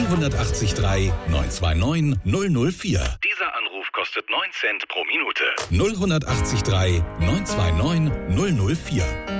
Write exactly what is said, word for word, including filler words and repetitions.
null acht drei neun zwei neun null null vier. Dieser Anruf kostet neun Cent pro Minute. null acht drei neun zwei neun null null vier.